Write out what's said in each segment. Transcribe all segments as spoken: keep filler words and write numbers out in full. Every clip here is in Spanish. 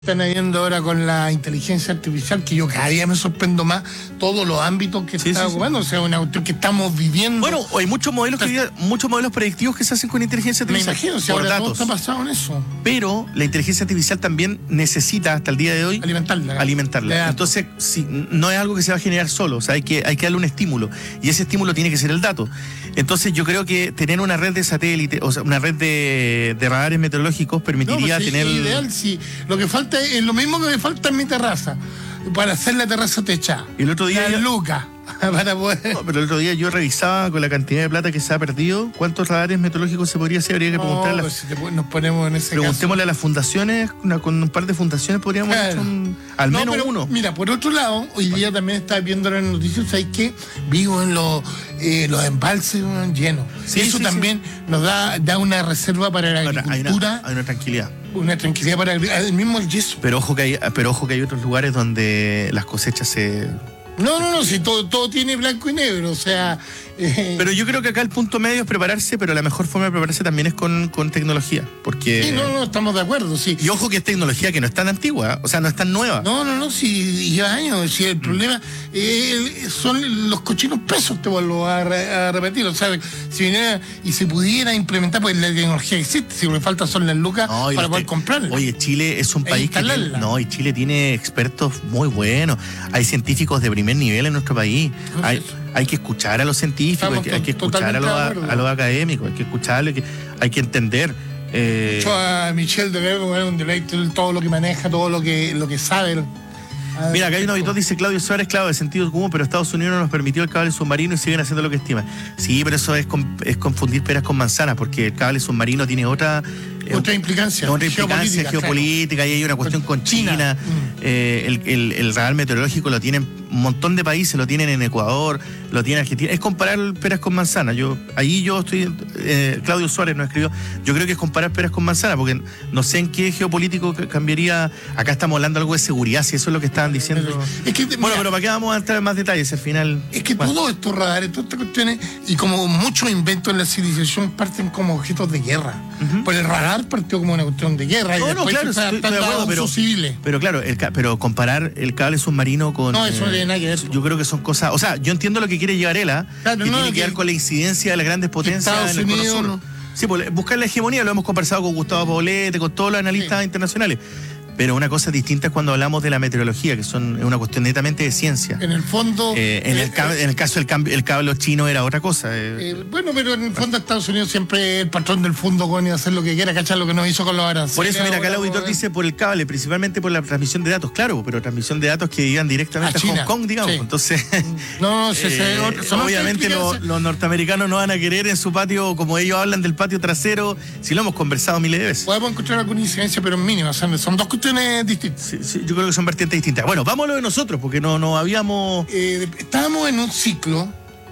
Están habiendo ahora con la inteligencia artificial, que yo cada día me sorprendo más todos los ámbitos que sí, está sí, ocupando, sí. o sea, una cuestión que estamos viviendo. Bueno, hay muchos modelos que día, muchos modelos predictivos que se hacen con inteligencia me artificial. imagino, si por ahora datos. todo está basado en eso. Pero la inteligencia artificial también necesita, hasta el día de hoy, alimentarla. alimentarla. Entonces, si, no es algo que se va a generar solo, o sea, hay que, hay que darle un estímulo. Y ese estímulo tiene que ser el dato. Entonces, yo creo que tener una red de satélites, o sea, una red de, de radares meteorológicos permitiría no, pues, tener... Es ideal, sí. Lo que falta es lo mismo que me falta en mi terraza, para hacer la terraza techada. Y el otro día... La Luca. Para poder... No, pero el otro día yo revisaba con la cantidad de plata que se ha perdido cuántos radares meteorológicos se podría hacer. Habría que no, preguntarle. pues si te, nos ponemos en ese Preguntémosle caso. a las fundaciones, una, con un par de fundaciones podríamos claro. hacer un, al no, menos pero, uno. Mira, por otro lado, hoy día también estaba viendo las noticias, hay que vivo en los, eh, los embalses llenos. Sí, Eso sí, también sí. nos da, da una reserva para la agricultura. Hay una, hay una tranquilidad. Una tranquilidad para el mismo el yeso. Pero ojo que hay, pero ojo que hay otros lugares donde las cosechas se... No, no, no, si todo, todo tiene blanco y negro, o sea... Eh... Pero yo creo que acá el punto medio es prepararse, pero la mejor forma de prepararse también es con, con tecnología, porque... Sí, no, no, estamos de acuerdo, sí. Y ojo que es tecnología que no es tan antigua, o sea, no es tan nueva. No, no, no, si lleva años, si el problema eh, son los cochinos pesos, te vuelvo a, re, a repetir, o sea, si viniera y se pudiera implementar, pues la tecnología existe, si lo que falta son las lucas no, para poder te... comprarla. Oye, Chile es un país que tiene, no, y Chile tiene expertos muy buenos, hay científicos de primer nivel en nuestro país, no, hay, hay que escuchar a los científicos, hay que, hay que escuchar a los, a los académicos, hay que escucharlo, hay que, hay que entender. Eh... Yo a Michel de Verbo, un deleite, todo lo que maneja, todo lo que, lo que sabe. Mira, acá hay un auditor, dice Claudio Suárez, claro, de sentido común, pero Estados Unidos no nos permitió el cable submarino y siguen haciendo lo que estiman. Sí, pero eso es, es confundir peras con manzanas, porque el cable submarino tiene otra... Otra implicancia. Otra implicancia geopolítica, geopolítica claro. Y hay una cuestión con, con China. China. Mm. Eh, el, el, el radar meteorológico lo tienen un montón de países, lo tienen en Ecuador, lo tiene Argentina. Es comparar peras con manzanas. Yo, ahí yo estoy... Eh, Claudio Suárez nos escribió, yo creo que es comparar peras con manzanas, porque no sé en qué geopolítico cambiaría... Acá estamos hablando algo de seguridad, si eso es lo que estaban diciendo. Pero, es que, bueno, mira, pero ¿para qué vamos a entrar en más detalles al final? Es que bueno. todos estos radares, todas estas cuestiones, y como muchos inventos en la civilización parten como objetos de guerra. Uh-huh. Por el radar partió como una cuestión de guerra. No, y no, claro, estoy, estoy de acuerdo, pero, civiles. Pero claro, el, pero comparar el cable submarino con... No, eso no tiene nada que ver. Yo creo que son cosas... O sea, yo entiendo lo que quiere llegar él, ¿eh? Claro, que no, tiene que, que ver con la incidencia de las grandes potencias Estados en el Unidos, cono sur. No. Sí, pues, buscar la hegemonía, lo hemos conversado con Gustavo Poblete, con todos los analistas sí. internacionales. Pero una cosa distinta es cuando hablamos de la meteorología, que son es una cuestión netamente de ciencia. En el fondo... Eh, en, eh, el cable, en el caso del cambio, el cable chino era otra cosa. Eh. Eh, bueno, pero en el fondo Estados Unidos siempre es el patrón del fondo con y hacer lo que quiera, cachar lo que nos hizo con los aranceles. Por eso, mira, acá el auditor dice por el cable, principalmente por la transmisión de datos, claro, pero transmisión de datos que iban directamente a, a Hong Kong, digamos. Sí. Entonces, no, se, se, eh, son obviamente los, los norteamericanos no van a querer en su patio, como ellos hablan del patio trasero, si lo hemos conversado miles de veces. Podemos encontrar alguna incidencia, pero mínima, o sea, son dos cuestiones distintas. Sí, sí, yo creo que son vertientes distintas. Bueno, vámonos de nosotros, porque no, no habíamos... Eh, estábamos en un ciclo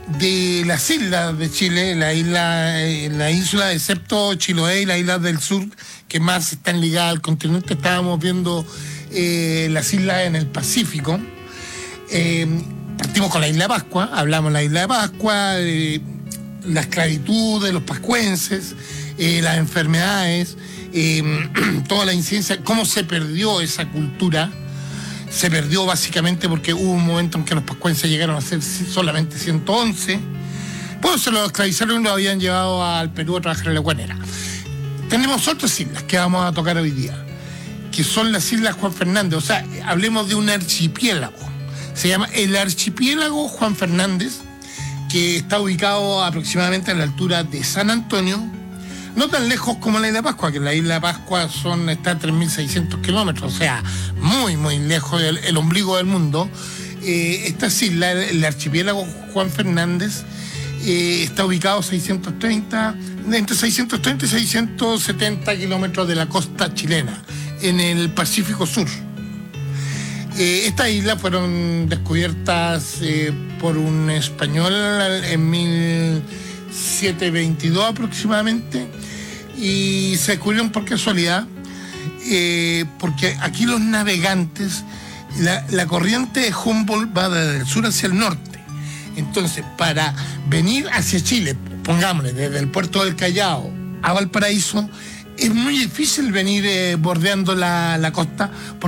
de las islas de Chile, la isla, la isla excepto Chiloé y las islas del sur, que más están ligadas al continente. Estábamos viendo eh, las islas en el Pacífico. Eh, partimos con la isla de Pascua, hablamos de la isla de Pascua, eh, la esclavitud de los pascuenses, eh, las enfermedades... Eh, toda la incidencia, cómo se perdió esa cultura. Se perdió básicamente porque hubo un momento en que los pascuenses llegaron a ser solamente ciento once, pues se los esclavizaron y los habían llevado al Perú a trabajar en la guanera. Tenemos otras islas que vamos a tocar hoy día, que son las islas Juan Fernández, o sea, hablemos de un archipiélago, se llama el archipiélago Juan Fernández, que está ubicado aproximadamente a la altura de San Antonio, no tan lejos como la isla de Pascua, que la isla de Pascua son, está a tres mil seiscientos kilómetros, o sea, muy, muy lejos del el ombligo del mundo. Eh, estas islas, el archipiélago Juan Fernández, eh, está ubicado seiscientos treinta, entre seiscientos treinta y seiscientos setenta kilómetros de la costa chilena, en el Pacífico Sur. Eh, estas islas fueron descubiertas eh, por un español en mil setecientos veintidós aproximadamente, y se descubrieron por casualidad, eh, porque aquí los navegantes, la, la corriente de Humboldt va desde el sur hacia el norte. Entonces, para venir hacia Chile, pongámosle, desde el puerto del Callao a Valparaíso, es muy difícil venir eh, bordeando la, la costa.